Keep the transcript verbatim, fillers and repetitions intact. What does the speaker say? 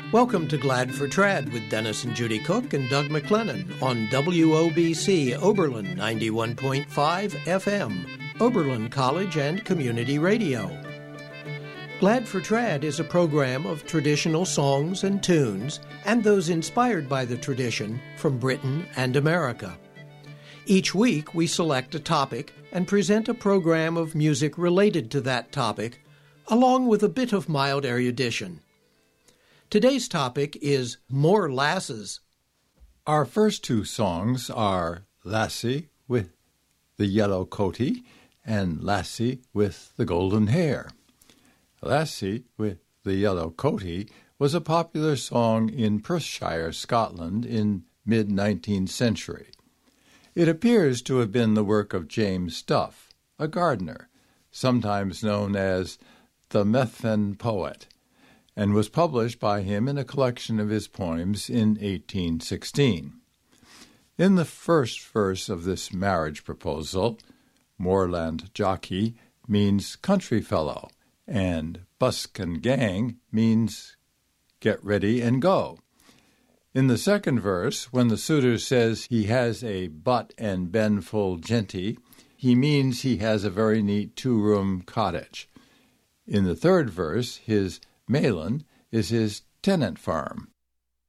Welcome to Glad for Trad with Dennis and Judy Cook and Doug McLennan on W O B C Oberlin ninety-one point five F M, Oberlin College and Community Radio. Glad for Trad is a program of traditional songs and tunes and those inspired by the tradition from Britain and America. Each week we select a topic and present a program of music related to that topic, along with a bit of mild erudition. Today's topic is More Lasses. Our first two songs are Lassie with the Yellow Coatie and Lassie with the Golden Hair. Lassie with the Yellow Coatie was a popular song in Perthshire, Scotland in mid-nineteenth century. It appears to have been the work of James Duff, a gardener, sometimes known as the Methven Poet, and was published by him in a collection of his poems in eighteen sixteen. In the first verse of this marriage proposal, Moorland Jockey means country fellow, and Busk and Gang means get ready and go. In the second verse, when the suitor says he has a butt and ben full genty, he means he has a very neat two-room cottage. In the third verse, his Malin is his tenant farm.